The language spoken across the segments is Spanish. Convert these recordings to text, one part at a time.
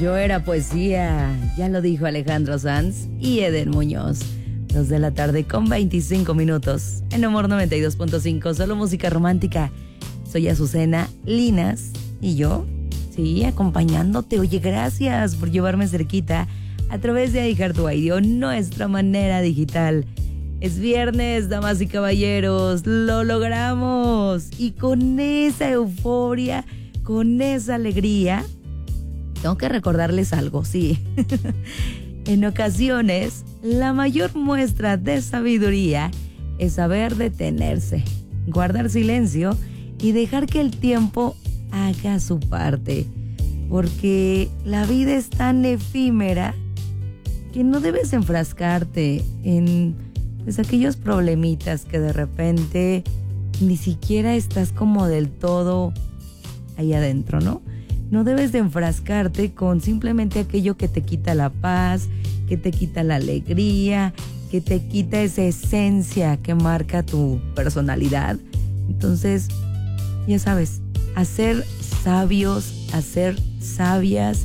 Yo era poesía, ya lo dijo Alejandro Sanz y Eden Muñoz. 2 de la tarde con 25 minutos. En Amor 92.5, solo música romántica. Soy Azucena Linas y yo, sí, acompañándote. Oye, gracias por llevarme cerquita a través de iHeartRadio, nuestra manera digital. Es viernes, damas y caballeros, lo logramos. Y con esa euforia, con esa alegría, tengo que recordarles algo, sí. En ocasiones, la mayor muestra de sabiduría es saber detenerse, guardar silencio y dejar que el tiempo haga su parte. Porque la vida es tan efímera que no debes enfrascarte en aquellos problemitas que de repente ni siquiera estás como del todo ahí adentro, ¿no? No debes de enfrascarte con simplemente aquello que te quita la paz, que te quita la alegría, que te quita esa esencia que marca tu personalidad. Entonces, ya sabes, hacer sabios, hacer sabias,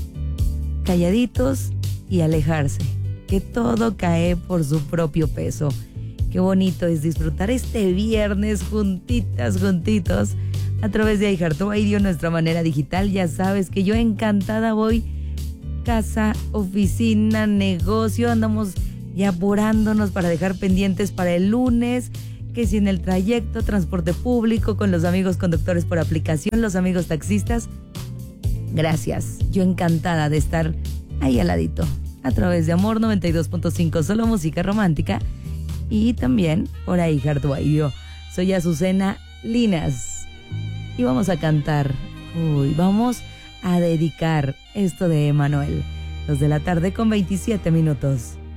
calladitos y alejarse, que todo cae por su propio peso. Qué bonito es disfrutar este viernes juntitas, juntitos, a través de iHeartRadio, nuestra manera digital. Ya sabes que yo encantada voy, casa, oficina, negocio, andamos ya apurándonos para dejar pendientes para el lunes, que si en el trayecto, transporte público, con los amigos conductores por aplicación, los amigos taxistas. Gracias, yo encantada de estar ahí al ladito, a través de Amor 92.5, solo música romántica, y también por iHeartRadio. Soy Azucena Linas. Y vamos a cantar, vamos a dedicar esto de Emanuel. 2 de la tarde con 27 minutos.